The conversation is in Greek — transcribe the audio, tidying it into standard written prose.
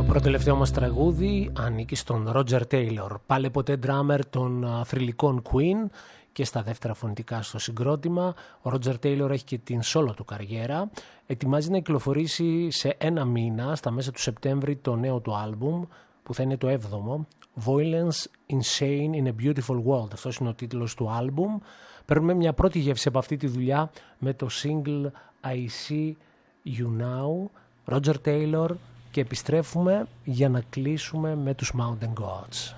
Προτελευταίο μας τραγούδι ανήκει στον Roger Taylor, πάλι ποτέ drummer των θρυλικών Queen και στα δεύτερα φωνητικά στο συγκρότημα. Ο Roger Taylor έχει και την solo του καριέρα. Ετοιμάζει να κυκλοφορήσει σε ένα μήνα, στα μέσα του Σεπτέμβρη, το νέο του άλμπουμ, που θα είναι το 7ο. Violence Insane in a Beautiful World. Αυτός είναι ο τίτλος του άλμπουμ. Παίρνουμε μια πρώτη γεύση από αυτή τη δουλειά με το single I See You Now, Roger Taylor, και επιστρέφουμε για να κλείσουμε με τους Mountain Goats.